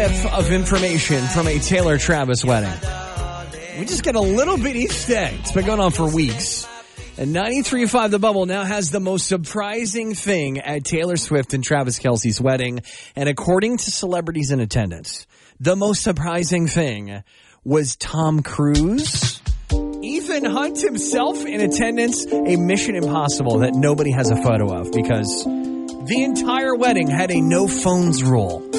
Of information from a Taylor Travis wedding. We just get a little bit each day. It's been going on for weeks. And 93.5 The Bubble now has the most surprising thing at Taylor Swift and Travis Kelce's wedding. And according to celebrities in attendance, the most surprising thing was Tom Cruise. Ethan Hunt himself in attendance, a Mission Impossible that nobody has a photo of because the entire wedding had a no phones rule.